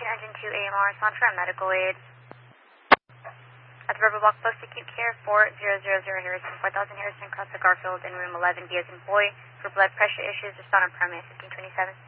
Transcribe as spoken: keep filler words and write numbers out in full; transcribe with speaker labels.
Speaker 1: Engine two A M R, respond for a medical aid. At the River Block Post Acute Care, four zero zero zero Harrison, four thousand Harrison, cross the Garfield in room eleven, B as in boy. For blood pressure issues, respond on primary fifteen twenty-seven.